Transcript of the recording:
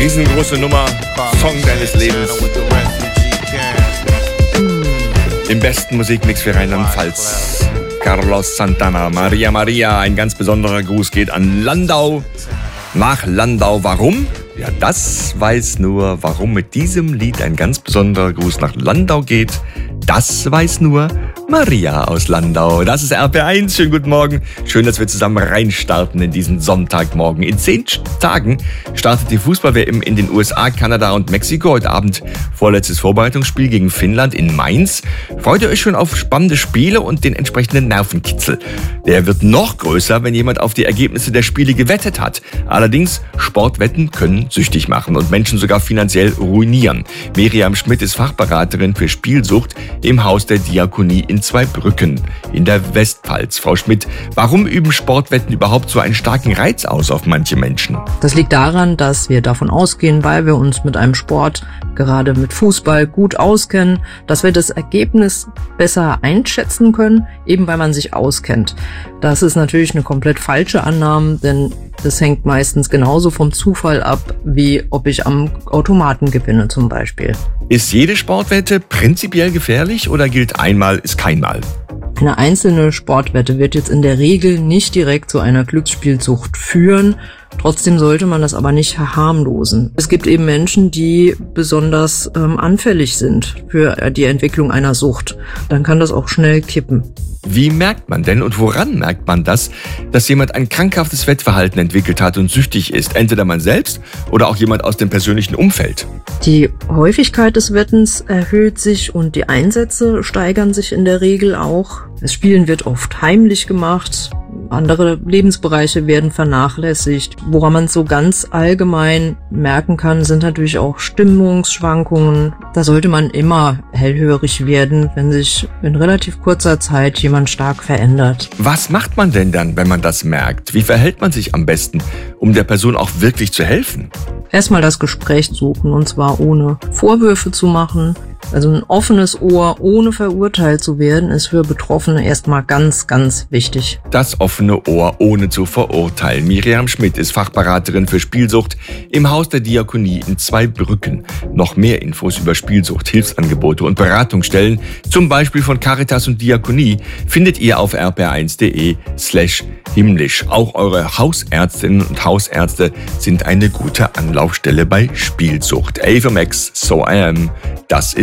Riesengroße Nummer, Song deines Lebens. Im besten Musikmix für Rheinland-Pfalz. Carlos Santana, Maria Maria. Ein ganz besonderer Gruß geht an Landau. Nach Landau. Warum? Ja, das weiß nur, warum mit diesem Lied ein ganz besonderer Gruß nach Landau geht. Das weiß nur Maria aus Landau. Das ist RP1. Schönen guten Morgen. Schön, dass wir zusammen reinstarten in diesen Sonntagmorgen. In 10 Tagen startet die Fußball-WM in den USA, Kanada und Mexiko. Heute Abend vorletztes Vorbereitungsspiel gegen Finnland in Mainz. Freut ihr euch schon auf spannende Spiele und den entsprechenden Nervenkitzel? Der wird noch größer, wenn jemand auf die Ergebnisse der Spiele gewettet hat. Allerdings, Sportwetten können süchtig machen und Menschen sogar finanziell ruinieren. Miriam Schmidt ist Fachberaterin für Spielsucht im Haus der Diakonie in Zweibrücken in der Westpfalz. Frau Schmidt, warum üben Sportwetten überhaupt so einen starken Reiz aus auf manche Menschen? Das liegt daran, dass wir davon ausgehen, weil wir uns mit einem Sport, gerade mit Fußball, gut auskennen, dass wir das Ergebnis besser einschätzen können, eben weil man sich auskennt. Das ist natürlich eine komplett falsche Annahme, denn das hängt meistens genauso vom Zufall ab, wie ob ich am Automaten gewinne zum Beispiel. Ist jede Sportwette prinzipiell gefährlich oder gilt einmal ist keinmal? Eine einzelne Sportwette wird jetzt in der Regel nicht direkt zu einer Glücksspielsucht führen. Trotzdem sollte man das aber nicht verharmlosen. Es gibt eben Menschen, die besonders anfällig sind für die Entwicklung einer Sucht. Dann kann das auch schnell kippen. Wie merkt man denn und woran merkt man das, dass jemand ein krankhaftes Wettverhalten entwickelt hat und süchtig ist? Entweder man selbst oder auch jemand aus dem persönlichen Umfeld. Die Häufigkeit des Wettens erhöht sich und die Einsätze steigern sich in der Regel auch. Das Spielen wird oft heimlich gemacht. Andere Lebensbereiche werden vernachlässigt. Woran man so ganz allgemein merken kann, sind natürlich auch Stimmungsschwankungen. Da sollte man immer hellhörig werden, wenn sich in relativ kurzer Zeit jemand stark verändert. Was macht man denn dann, wenn man das merkt? Wie verhält man sich am besten, um der Person auch wirklich zu helfen? Erstmal das Gespräch suchen, und zwar ohne Vorwürfe zu machen. Also ein offenes Ohr, ohne verurteilt zu werden, ist für Betroffene erstmal ganz, ganz wichtig. Das offene Ohr, ohne zu verurteilen. Miriam Schmidt ist Fachberaterin für Spielsucht im Haus der Diakonie in Zweibrücken. Noch mehr Infos über Spielsucht, Hilfsangebote und Beratungsstellen, zum Beispiel von Caritas und Diakonie, findet ihr auf rp1.de/himmlisch. Auch eure Hausärztinnen und Hausärzte sind eine gute Anlaufstelle bei Spielsucht. Ava Max, So I Am, das ist